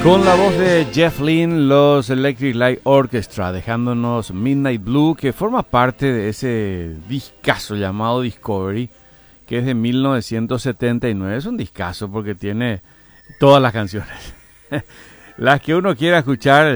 Con la voz de Jeff Lynne, los Electric Light Orchestra, dejándonos Midnight Blue, que forma parte de ese discazo llamado Discovery, que es de 1979. Es un discazo porque tiene todas las canciones. Las que uno quiera escuchar,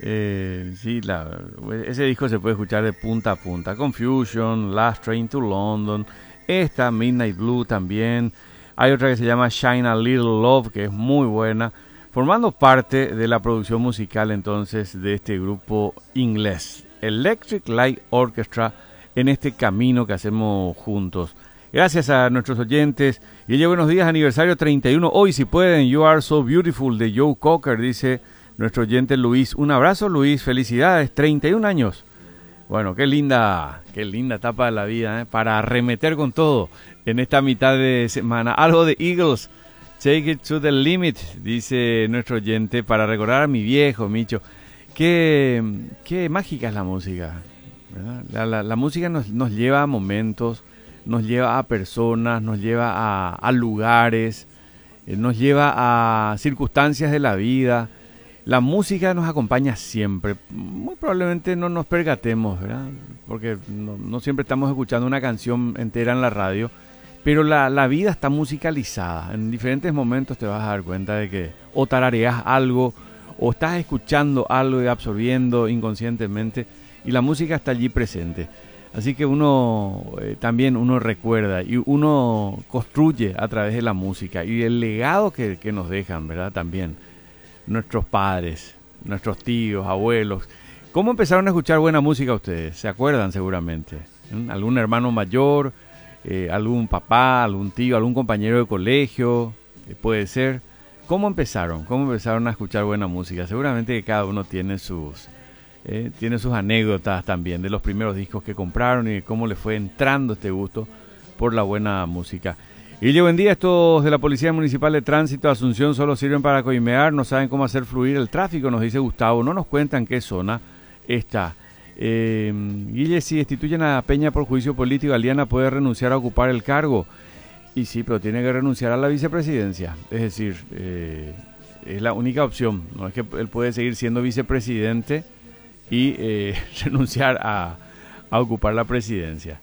ese disco se puede escuchar de punta a punta. Confusion, Last Train to London, esta Midnight Blue también. Hay otra que se llama Shine a Little Love, que es muy buena, formando parte de la producción musical entonces de este grupo inglés, Electric Light Orchestra, en este camino que hacemos juntos. Gracias a nuestros oyentes. Y ella, buenos días, aniversario 31. Hoy, si pueden, You Are So Beautiful de Joe Cocker, dice nuestro oyente Luis. Un abrazo, Luis, felicidades, 31 años. Bueno, qué linda etapa de la vida, ¿eh? Para arremeter con todo en esta mitad de semana. Algo de Eagles, Take It to the Limit, dice nuestro oyente, para recordar a mi viejo, Micho. Qué mágica es la música, ¿verdad? La música nos lleva a momentos, nos lleva a personas, nos lleva a lugares, nos lleva a circunstancias de la vida. La música nos acompaña siempre. Muy probablemente no nos percatemos, ¿verdad? Porque no siempre estamos escuchando una canción entera en la radio, pero la vida está musicalizada. En diferentes momentos te vas a dar cuenta de que o tarareas algo, o estás escuchando algo y absorbiendo inconscientemente, y la música está allí presente. Así que también uno recuerda y uno construye a través de la música y el legado que nos dejan, ¿verdad? También nuestros padres, nuestros tíos, abuelos. ¿Cómo empezaron a escuchar buena música ustedes? ¿Se acuerdan seguramente? ¿Algún hermano mayor, algún papá, algún tío, algún compañero de colegio? Puede ser. ¿Cómo empezaron? ¿Cómo empezaron a escuchar buena música? Seguramente que cada uno tiene sus anécdotas también de los primeros discos que compraron y de cómo les fue entrando este gusto por la buena música. Y buen día, estos de la Policía Municipal de Tránsito de Asunción solo sirven para coimear, no saben cómo hacer fluir el tráfico, nos dice Gustavo, no nos cuentan qué zona está. Guille, si destituyen a Peña por juicio político, Aliana puede renunciar a ocupar el cargo. Y sí, pero tiene que renunciar a la vicepresidencia, es decir, es la única opción, no es que él puede seguir siendo vicepresidente y renunciar a ocupar la presidencia.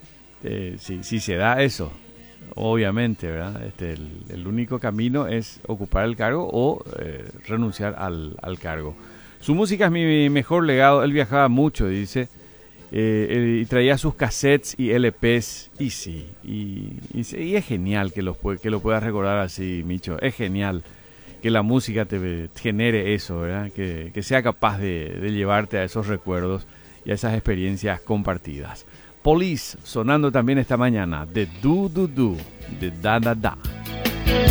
Si se da eso, obviamente, ¿verdad? El único camino es ocupar el cargo o renunciar al cargo. Su música es mi mejor legado. Él viajaba mucho, dice, y traía sus cassettes y LPs. Y sí, y es genial que lo puedas recordar así, Micho. Es genial que la música te genere eso, ¿verdad? Que sea capaz de llevarte a esos recuerdos y a esas experiencias compartidas. Police sonando también esta mañana, de Do Do Do, de Da Da Da.